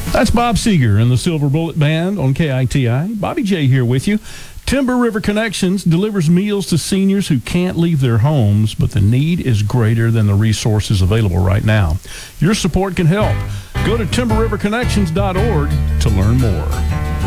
That's Bob Seger and the Silver Bullet Band on KITI. Bobby J here with you. Timber River Connections delivers meals to seniors who can't leave their homes, but the need is greater than the resources available right now. Your support can help. Go to timberriverconnections.org to learn more.